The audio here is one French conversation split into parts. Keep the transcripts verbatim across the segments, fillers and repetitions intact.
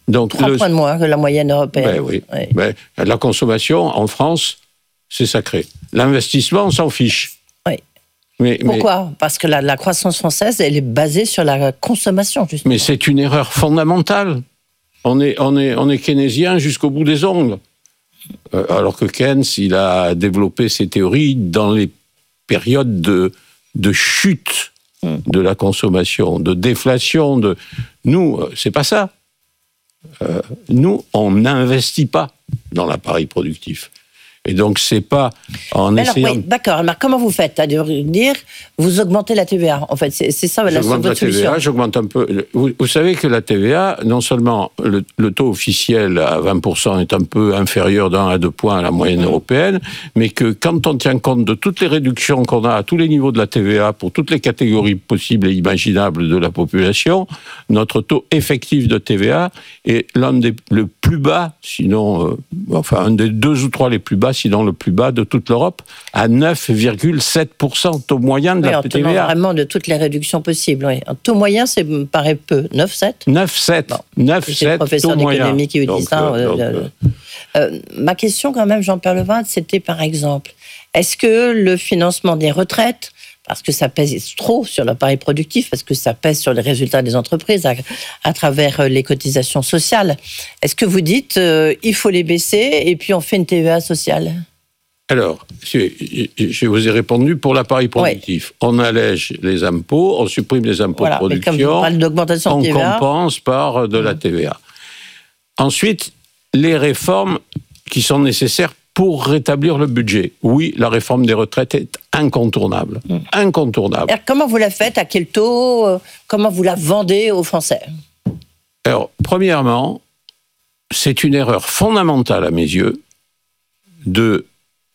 Donc, Trois le... points de moins que la moyenne européenne. Ben oui. Oui. Ben, la consommation, en France, c'est sacré. L'investissement, on s'en fiche. Oui. Mais, Pourquoi mais... Parce que la, la croissance française, elle est basée sur la consommation, justement. Mais c'est une erreur fondamentale. On est, on est, on est keynésien jusqu'au bout des ongles. Euh, alors que Keynes, il a développé ses théories dans les périodes de, de chute mm. de la consommation, de déflation. De... Nous, c'est pas ça. Euh, nous, on n'investit pas dans l'appareil productif. Et donc, c'est pas en mais essayant... Alors, oui, d'accord, mais comment vous faites à dire, vous augmentez la T V A, en fait, c'est, c'est ça la, j'augmente votre la T V A, solution. J'augmente un peu... Vous, vous savez que la T V A, non seulement le, le taux officiel à vingt pour cent est un peu inférieur d'un à deux points à la moyenne mmh. européenne, mais que quand on tient compte de toutes les réductions qu'on a à tous les niveaux de la T V A, pour toutes les catégories possibles et imaginables de la population, notre taux effectif de T V A est l'un des le plus bas, sinon... Euh, enfin, un des deux ou trois les plus bas, sinon le plus bas de toute l'Europe, à neuf virgule sept pour cent taux moyen de oui, la en T V A. tenant vraiment de toutes les réductions possibles. Oui. Un taux moyen, ça me paraît peu. neuf virgule sept neuf virgule sept Bon. neuf virgule sept C'est le professeur d'économie qui vous dit ça. Euh, donc, euh, euh, ma question, quand même, Jean-Pierre Levade, c'était par exemple, est-ce que le financement des retraites, parce que ça pèse trop sur l'appareil productif, parce que ça pèse sur les résultats des entreprises à, à travers les cotisations sociales. Est-ce que vous dites euh, il faut les baisser et puis on fait une T V A sociale ? Alors, je vous ai répondu pour l'appareil productif. Oui. On allège les impôts, on supprime les impôts voilà, de production, mais comme vous parlez d'augmentation on de T V A, compense par de la T V A. Ensuite, les réformes qui sont nécessaires pour rétablir le budget. Oui, la réforme des retraites est incontournable. Mmh. Incontournable. Alors, comment vous la faites ? À quel taux ? Comment vous la vendez aux Français ? Alors, premièrement, c'est une erreur fondamentale à mes yeux de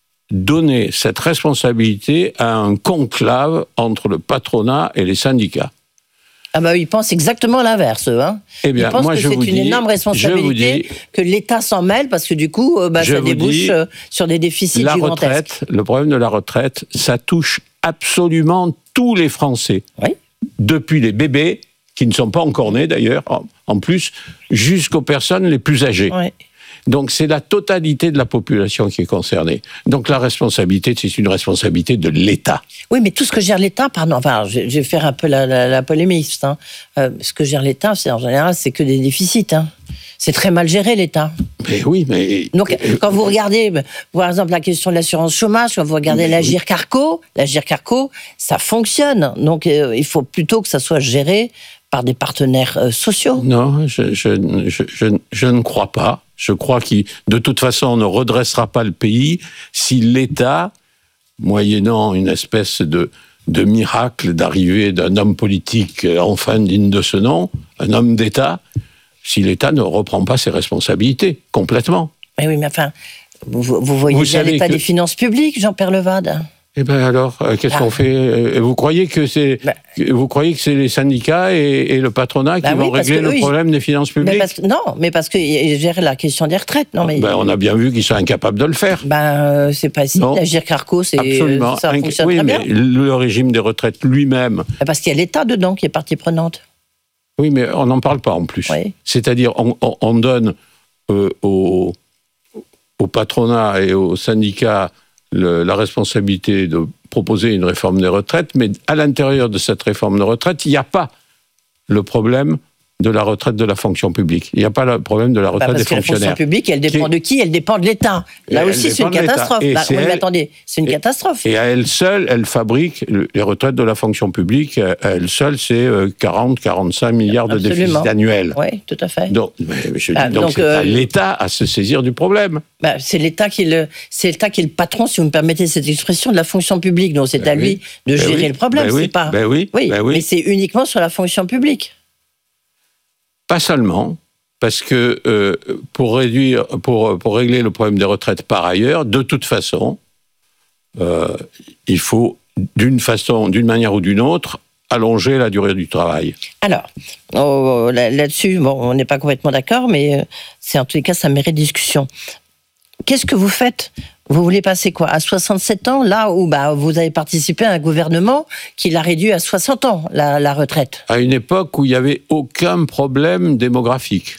donner cette responsabilité à un conclave entre le patronat et les syndicats. Ah bah, ils pensent exactement l'inverse, eux. Hein. Eh bien, ils pensent moi, que je c'est vous une dis, énorme responsabilité, dis, que l'État s'en mêle, parce que du coup, bah, ça débouche dis, sur des déficits la gigantesques. Retraite, le problème de la retraite, ça touche absolument tous les Français. Oui. Depuis les bébés, qui ne sont pas encore nés d'ailleurs, en plus, jusqu'aux personnes les plus âgées. Oui. Donc, c'est la totalité de la population qui est concernée. Donc, la responsabilité, c'est une responsabilité de l'État. Oui, mais tout ce que gère l'État, pardon, enfin, je, je vais faire un peu la, la, la polémiste. Hein. Euh, ce que gère l'État, c'est en général, c'est que des déficits. Hein. C'est très mal géré, l'État. Mais oui, mais... Donc, quand vous regardez, par exemple, la question de l'assurance chômage, quand vous regardez l'Agir Carco, l'Agir Carco, ça fonctionne. Donc, euh, il faut plutôt que ça soit géré par des partenaires euh, sociaux. Non, je, je, je, je, je ne crois pas. Je crois que, de toute façon, on ne redressera pas le pays si l'État, moyennant une espèce de, de miracle d'arrivée d'un homme politique enfin digne de ce nom, un homme d'État, si l'État ne reprend pas ses responsabilités, complètement. Mais oui, mais enfin, vous, vous voyez vous bien l'état que... des finances publiques, Jean-Pierre Levade. Eh bien alors, euh, qu'est-ce ah. qu'on fait ? Vous croyez que c'est, bah. vous croyez que c'est les syndicats et, et le patronat bah qui oui, vont régler le eux, problème ils... des finances publiques ? mais parce que, Non, mais parce qu'ils gèrent la question des retraites. Non, mais... ben, on a bien vu qu'ils sont incapables de le faire. Ben, euh, c'est pas si. L'Agir Carco, c'est, Absolument. ça Inc... fonctionne oui, très mais bien. Le régime des retraites lui-même... Parce qu'il y a l'État dedans qui est partie prenante. Oui, mais on n'en parle pas en plus. Oui. C'est-à-dire, on, on, on donne euh, au, au patronat et aux syndicats le, la responsabilité de proposer une réforme des retraites, mais à l'intérieur de cette réforme de retraite, il n'y a pas le problème de la retraite de la fonction publique. Il n'y a pas le problème de la retraite bah parce des fonctionnaires. Parce que la fonction publique, elle dépend de qui ? Elle dépend de l'État. Là et aussi, c'est une catastrophe. Bah, oui, elle, mais attendez, c'est une et, catastrophe. Et à elle seule, elle fabrique les retraites de la fonction publique. À elle seule, c'est quarante à quarante-cinq milliards de Absolument. déficit annuel. Oui, tout à fait. Donc, je dis, ah, donc, donc c'est euh, à l'État à se saisir du problème. Bah, c'est l'État qui est le, c'est l'État qui est le patron, si vous me permettez cette expression, de la fonction publique. Donc c'est ben à lui oui. de ben gérer oui. le problème. Ben c'est oui. pas. Ben oui. Oui, ben oui. Mais c'est uniquement sur la fonction publique. Pas seulement, parce que euh, pour réduire, pour pour régler le problème des retraites par ailleurs, de toute façon, euh, il faut d'une façon, d'une manière ou d'une autre, allonger la durée du travail. Alors, oh, là-dessus, bon, on n'est pas complètement d'accord, mais c'est en tous les cas, ça mérite discussion. Qu'est-ce que vous faites ? Vous voulez passer quoi ? À soixante-sept ans, là où bah, vous avez participé à un gouvernement qui l'a réduit à soixante ans, la, la retraite. À une époque où il n'y avait aucun problème démographique.